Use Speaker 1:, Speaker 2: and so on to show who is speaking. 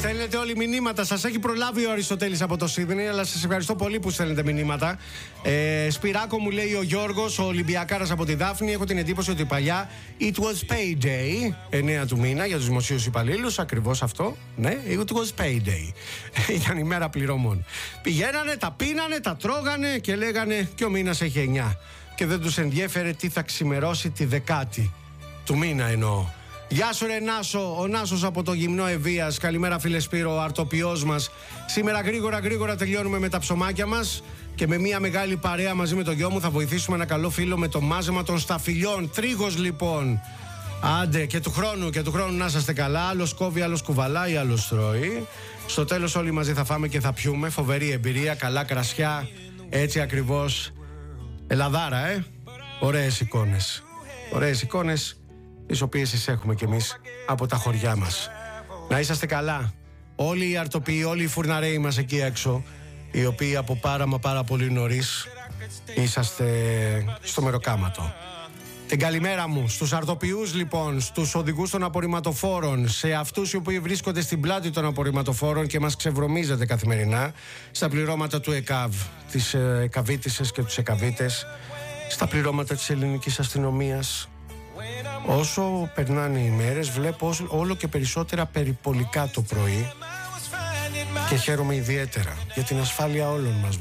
Speaker 1: Στέλνετε όλοι μηνύματα. Σας έχει προλάβει ο Αριστοτέλης από το Σίδνεϊ, αλλά σας ευχαριστώ πολύ που στέλνετε μηνύματα. Σπυράκο, μου λέει ο Γιώργος, ο Ολυμπιακάρας από τη Δάφνη. Έχω την εντύπωση ότι παλιά it was payday, 9 του μήνα για τους δημοσίους υπαλλήλους. Ακριβώς αυτό. Ναι, it was payday. Ήταν η μέρα πληρωμών. Πηγαίνανε, τα πίνανε, τα τρώγανε και λέγανε και ο μήνας έχει 9. Και δεν τους ενδιέφερε τι θα ξημερώσει τη 10η του μήνα εννοώ. Γεια σου ρε Νάσο, ο Νάσος από το Γυμνό Ευβίας. Καλημέρα φίλε Σπύρο, ο αρτοποιός μας. Σήμερα γρήγορα τελειώνουμε με τα ψωμάκια μας. Και με μια μεγάλη παρέα μαζί με το γιο μου θα βοηθήσουμε ένα καλό φίλο με το μάζεμα των σταφυλιών. Τρίγος λοιπόν. Άντε και του χρόνου να είσαστε καλά. Άλλος κόβει, άλλος κουβαλάει, άλλος τρώει. Στο τέλος όλοι μαζί θα φάμε και θα πιούμε. Φοβερή εμπειρία, καλά κρασιά. Έτσι ακριβώς. Ελλαδάρα, Ωραίες εικόνες. Ωραίες εικόνες, τις οποίες τις έχουμε κι εμείς από τα χωριά μας. Να είσαστε καλά. Όλοι οι αρτοποιοί, όλοι οι φουρναρέοι μας εκεί έξω, οι οποίοι από πάρα πολύ νωρίς είσαστε στο μεροκάματο. Την καλημέρα μου στους αρτοποιούς λοιπόν, στους οδηγούς των απορριμματοφόρων, σε αυτούς οι οποίοι βρίσκονται στην πλάτη των απορριμματοφόρων και μας ξεβρωμίζετε καθημερινά, στα πληρώματα του ΕΚΑΒ, τις εκαβίτισσες και τους εκαβίτες, στα πληρώματα της ελληνικής αστυνομίας. Όσο περνάνε οι μέρες βλέπω όλο και περισσότερα περιπολικά το πρωί και χαίρομαι ιδιαίτερα για την ασφάλεια όλων μας.